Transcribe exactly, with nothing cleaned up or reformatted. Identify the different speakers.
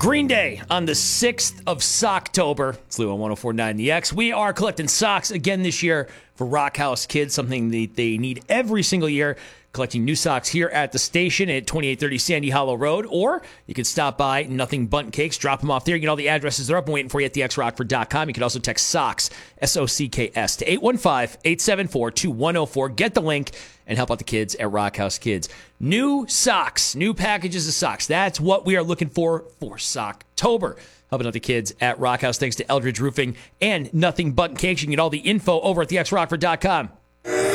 Speaker 1: Green Day on the sixth of Socktober. It's Lou on one oh four point nine The X. We are collecting socks again this year for Rock House Kids, something that they need every single year. Collecting new socks here at the station at twenty-eight thirty Sandy Hollow Road, or you can stop by Nothing Bundt Cakes, drop them off there. You get all the addresses. They're up and waiting for you at the x rockford dot com. You can also text SOCKS, S O C K S, to eight one five, eight seven four, two one zero four. Get the link and help out the kids at Rock House Kids. New socks, new packages of socks. That's what we are looking for for Socktober. Helping out the kids at Rock House, thanks to Eldridge Roofing and Nothing Bundt Cakes. You can get all the info over at the x rockford dot com.